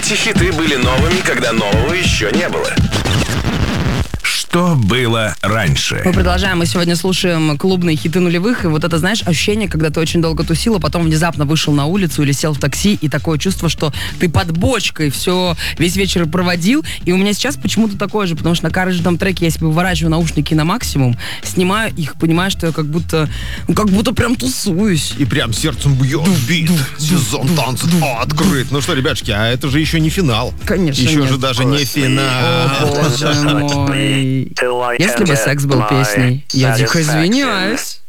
Эти хиты были новыми, когда нового еще не было. Что было раньше? Мы продолжаем, мы сегодня слушаем клубные хиты нулевых, и вот это, знаешь, ощущение, когда ты очень долго тусил, а потом внезапно вышел на улицу или сел в такси, и такое чувство, что ты под бочкой все весь вечер проводил, и у меня сейчас почему-то такое же, потому что на каждом треке я себе выворачиваю наушники на максимум, снимаю их, понимаю, что я как будто прям тусуюсь. И прям сердцем бьет бит. Сезон танцев открыт. Ну что, ребятушки, а это же еще не финал. Конечно, еще нет. же даже не финал. О, боже мой. Если бы секс был песней, я дико извиняюсь.